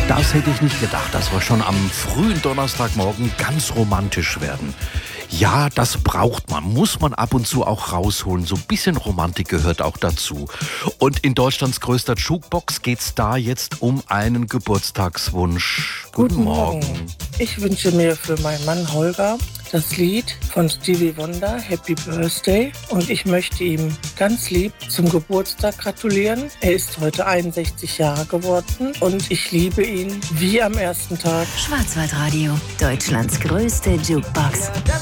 Das hätte ich nicht gedacht, dass wir schon am frühen Donnerstagmorgen ganz romantisch werden. Ja, das braucht man, muss man ab und zu auch rausholen. So ein bisschen Romantik gehört auch dazu. Und in Deutschlands größter Jukebox geht's da jetzt um einen Geburtstagswunsch. Guten Morgen. Ich wünsche mir für meinen Mann Holger das Lied von Stevie Wonder, Happy Birthday. Und ich möchte ihm ganz lieb zum Geburtstag gratulieren. Er ist heute 61 Jahre geworden und ich liebe ihn wie am ersten Tag. Schwarzwaldradio, Deutschlands größte Jukebox.